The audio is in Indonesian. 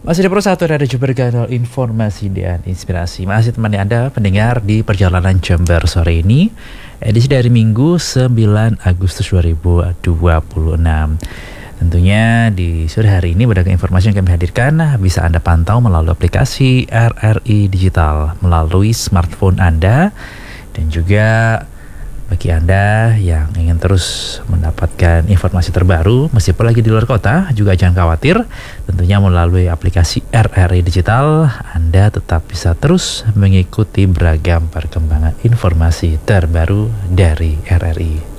Masih di Pro 1 Radio Jember, kanal informasi dan inspirasi. Masih temani Anda pendengar di perjalanan Jember sore ini, edisi dari Minggu 9 Agustus 2026. Tentunya di sore hari ini beragam informasi yang kami hadirkan bisa Anda pantau melalui aplikasi RRI Digital melalui smartphone Anda, dan juga bagi Anda yang ingin terus mendapatkan informasi terbaru meskipun lagi di luar kota, juga jangan khawatir. Tentunya melalui aplikasi RRI Digital Anda tetap bisa terus mengikuti beragam perkembangan informasi terbaru dari RRI.